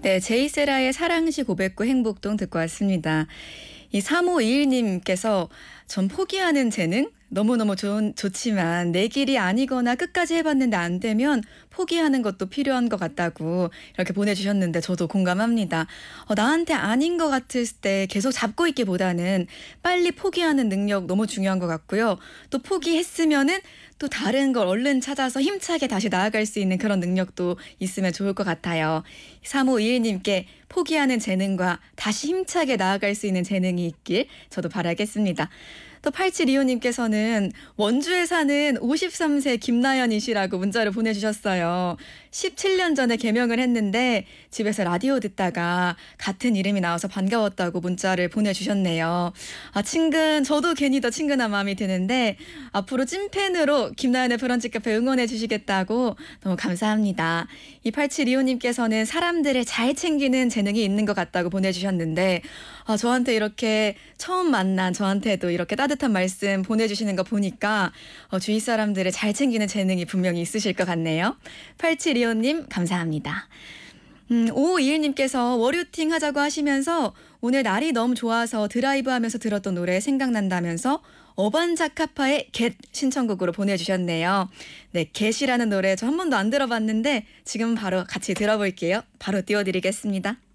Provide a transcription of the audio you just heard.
네, 제이세라의 사랑시 고백구 행복동 듣고 왔습니다. 이 3521님께서 전 포기하는 재능 너무너무 좋지만 내 길이 아니거나 끝까지 해봤는데 안 되면 포기하는 것도 필요한 것 같다고 이렇게 보내주셨는데 저도 공감합니다. 나한테 아닌 것 같을 때 계속 잡고 있기보다는 빨리 포기하는 능력 너무 중요한 것 같고요. 또 포기했으면은 또 다른 걸 얼른 찾아서 힘차게 다시 나아갈 수 있는 그런 능력도 있으면 좋을 것 같아요. 3521님께 포기하는 재능과 다시 힘차게 나아갈 수 있는 재능이 있길 저도 바라겠습니다. 또 8725님께서는 원주에 사는 53세 김나연이시라고 문자를 보내주셨어요. 17년 전에 개명을 했는데 집에서 라디오 듣다가 같은 이름이 나와서 반가웠다고 문자를 보내주셨네요. 저도 괜히 더 친근한 마음이 드는데 앞으로 찐팬으로 김나연의 브런치 카페 응원해 주시겠다고 너무 감사합니다. 이 8725님께서는 사람들을 잘 챙기는 재능이 있는 것 같다고 보내주셨는데 저한테 이렇게 처음 만난 저한테도 이렇게 따뜻한 말씀 보내주시는 거 보니까 주위 사람들을 잘 챙기는 재능이 분명히 있으실 것 같네요. 8725님 감사합니다. 5521님께서 월요팅 하자고 하시면서 오늘 날이 너무 좋아서 드라이브 하면서 들었던 노래 생각난다면서 어반자카파의 겟 신청곡으로 보내주셨네요. 네, 겟이라는 노래 저 한 번도 안 들어봤는데 지금 바로 같이 들어볼게요. 바로 띄워드리겠습니다.